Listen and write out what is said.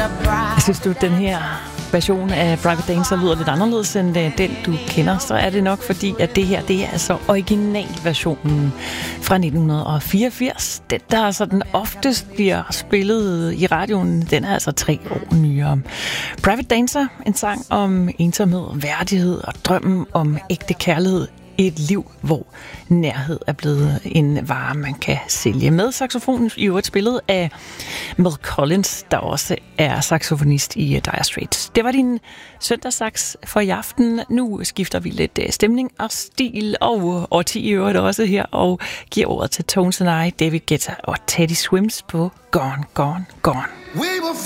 Synes du, den her version af Private Dancer lyder lidt anderledes end den, du kender, så er det nok fordi, at det her, det er altså originalversionen fra 1984. Den, der altså den oftest bliver spillet i radioen, den er altså 3 år nyere. Private Dancer, en sang om ensomhed, værdighed og drømmen om ægte kærlighed. Et liv, hvor nærhed er blevet en vare, man kan sælge. Med saxofonen i øvrigt spillet af Mel Collins, der også er saxofonist i Dire Straits. Det var din søndagssax for i aften. Nu skifter vi lidt stemning og stil og årti i øvrigt også her, og giver ordet til Tones and I, David Guetta og Teddy Swims på Gone, Gone, Gone.